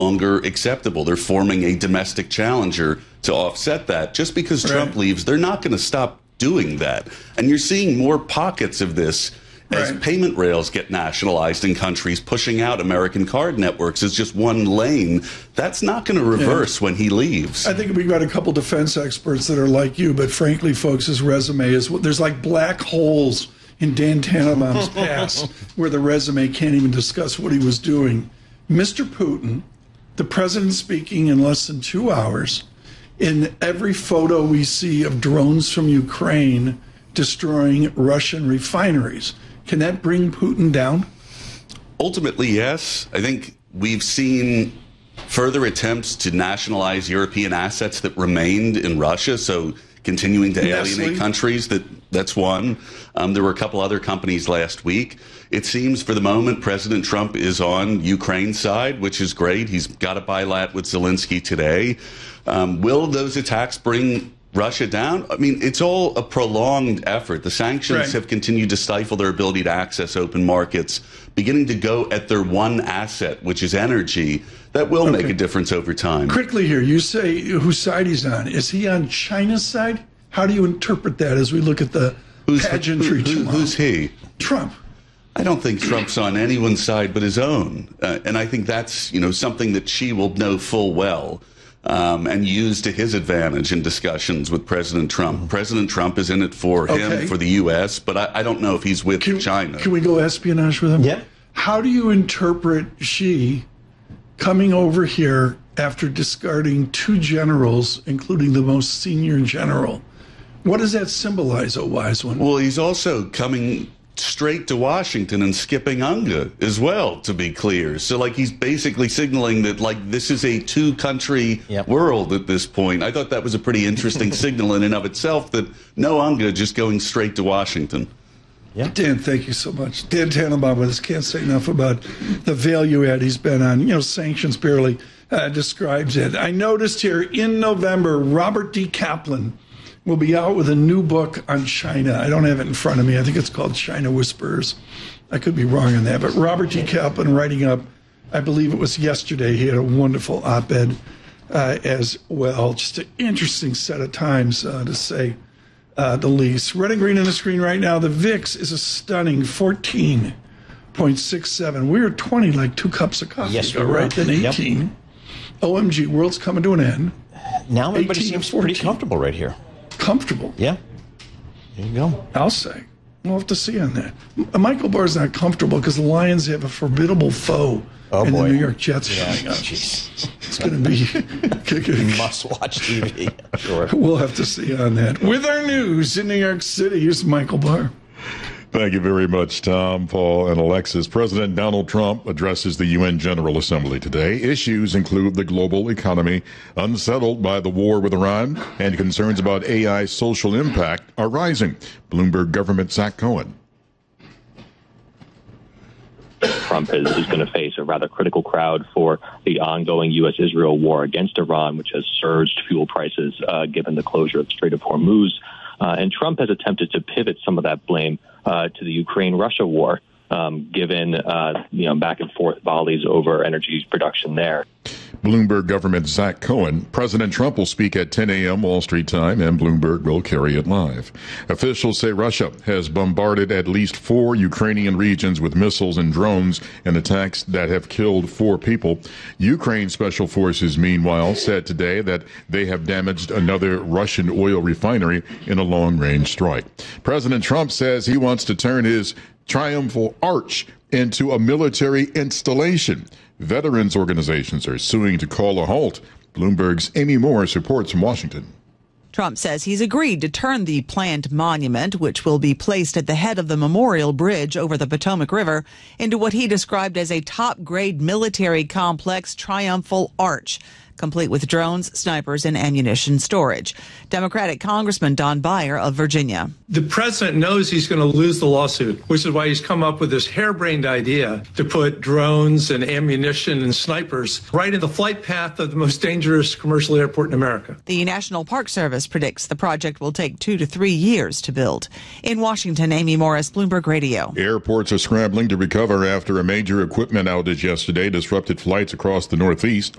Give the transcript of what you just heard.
longer acceptable. They're forming a domestic challenger to offset that. Just because Trump leaves, they're not going to stop doing that. And you're seeing more pockets of this as payment rails get nationalized in countries, pushing out American card networks as just one lane. That's not going to reverse when he leaves. I think we've got a couple defense experts that are like you, but frankly, folks, his resume is, there's like black holes in Dan Tannenbaum's past where the resume can't even discuss what he was doing. Mr. Putin, the president speaking in less than 2 hours, in every photo we see of drones from Ukraine destroying Russian refineries. Can that bring Putin down? Ultimately, yes. I think we've seen further attempts to nationalize European assets that remained in Russia, so continuing to alienate countries, that's one. There were a couple other companies last week. It seems for the moment President Trump is on Ukraine's side, which is great. He's got a bilat with Zelensky today. Will those attacks bring Russia down? I mean, it's all a prolonged effort. The sanctions have continued to stifle their ability to access open markets, beginning to go at their one asset, which is energy. That will make a difference over time. Quickly here, you say whose side he's on. Is he on China's side? How do you interpret that as we look at the pageantry tomorrow? Who's he? Trump. I don't think Trump's on anyone's side but his own. And I think that's, something that Xi will know full well. And use to his advantage in discussions with President Trump. President Trump is in it for him, for the U.S., but I don't know if he's with China. Can we go espionage with him? Yeah. How do you interpret Xi coming over here after discarding 2 generals, including the most senior general? What does that symbolize, oh wise one? Well, he's also coming straight to Washington and skipping UNGA as well, to be clear. So, he's basically signaling that, this is a 2-country world at this point. I thought that was a pretty interesting signal in and of itself, that no UNGA, just going straight to Washington. Yeah. Dan, thank you so much. Dan Tannenbaum with us. Can't say enough about the value add he's been on. Sanctions barely describes it. I noticed here in November, Robert D. Kaplan will be out with a new book on China. I don't have it in front of me. I think it's called China Whispers. I could be wrong on that. But Robert D. Kaplan writing up, I believe it was yesterday, he had a wonderful op-ed as well. Just an interesting set of times, to say the least. Red and green on the screen right now. The VIX is a stunning 14.67. We were 20 like 2 cups of coffee ago, right? Then 18. Yep. OMG, world's coming to an end. Now everybody seems pretty comfortable right here. Comfortable. Yeah. There you go. I'll say. We'll have to see on that. Michael Barr's not comfortable because the Lions have a formidable foe in the New York Jets showing up. It's going to be must-watch TV. Sure. We'll have to see on that. With our news in New York City, here's Michael Barr. Thank you very much, Tom, Paul, and Alexis. President Donald Trump addresses the UN General Assembly today. Issues include the global economy, unsettled by the war with Iran, and concerns about AI's social impact are rising. Bloomberg government Zach Cohen. Trump is going to face a rather critical crowd for the ongoing U.S.-Israel war against Iran, which has surged fuel prices given the closure of the Strait of Hormuz. And Trump has attempted to pivot some of that blame to the Ukraine-Russia war, given back and forth volleys over energy production there. Bloomberg government Zach Cohen. President Trump will speak at 10 a.m. Wall Street time, and Bloomberg will carry it live. Officials say Russia has bombarded at least 4 Ukrainian regions with missiles and drones in attacks that have killed 4 people. Ukraine special forces, meanwhile, said today that they have damaged another Russian oil refinery in a long-range strike. President Trump says he wants to turn his triumphal arch into a military installation. Veterans organizations are suing to call a halt. Bloomberg's Amy Morris reports from Washington. Trump says he's agreed to turn the planned monument, which will be placed at the head of the Memorial Bridge over the Potomac River, into what he described as a top-grade military complex triumphal arch. complete with drones, snipers, and ammunition storage. Democratic Congressman Don Beyer of Virginia. The president knows he's going to lose the lawsuit, which is why he's come up with this harebrained idea to put drones and ammunition and snipers right in the flight path of the most dangerous commercial airport in America. The National Park Service predicts the project will take 2 to 3 years to build. In Washington, Amy Morris, Bloomberg Radio. Airports are scrambling to recover after a major equipment outage yesterday disrupted flights across the Northeast.